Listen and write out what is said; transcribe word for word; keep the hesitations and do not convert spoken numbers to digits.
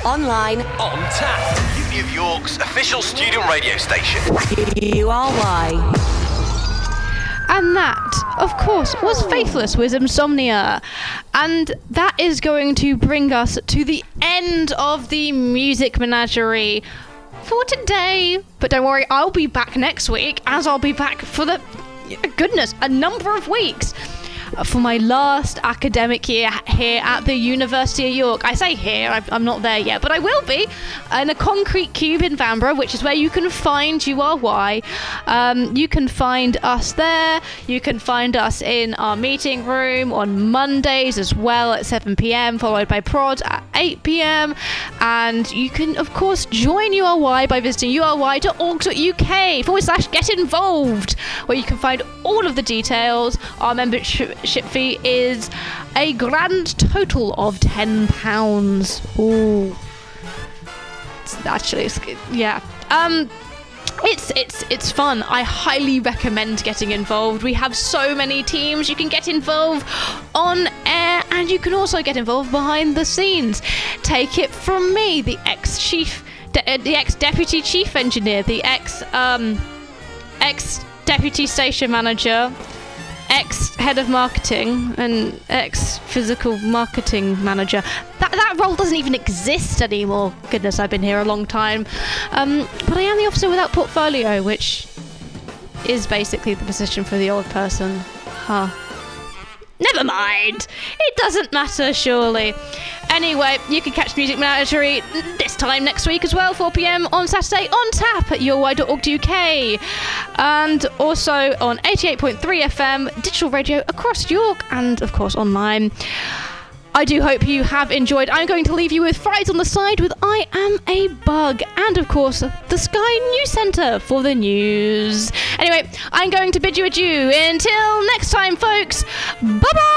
online, on tap. Uni of York's official student radio station. U R Y. And that, of course, was Faithless with Insomnia. And that is going to bring us to the end of the Music Menagerie for today. But don't worry, I'll be back next week, as I'll be back for the, goodness, a number of weeks. For my last academic year here at the University of York. I say here, I'm not there yet, but I will be in a concrete cube in Vanbrugh, which is where you can find U R Y. Um, you can find us there. You can find us in our meeting room on Mondays as well at seven p.m, followed by Prod at eight p.m. And you can, of course, join U R Y by visiting u r y dot org dot u k forward slash get involved, where you can find all of the details. Our membership Ship fee is a grand total of ten pounds. Ooh, it's actually, it's, yeah. Um, it's it's it's fun. I highly recommend getting involved. We have so many teams. You can get involved on air, and you can also get involved behind the scenes. Take it from me, the ex-chief, de- the ex-deputy chief engineer, the ex um, ex-deputy station manager, ex-head of marketing and ex-physical marketing manager. That that role doesn't even exist anymore. Goodness, I've been here a long time. Um, but I am the officer without portfolio, which is basically the position for the old person. Huh. Never mind. It doesn't matter, surely. Anyway, you can catch Music Menagerie this time next week as well, four p.m. on Saturday on tap at u r y dot org dot u k. And also on eighty-eight point three F M, digital radio across York, and of course online. I do hope you have enjoyed. I'm going to leave you with Fridays on the Side with I Am a Bug, and of course the Sky News Centre for the news. Anyway, I'm going to bid you adieu until next time, folks. Bye bye.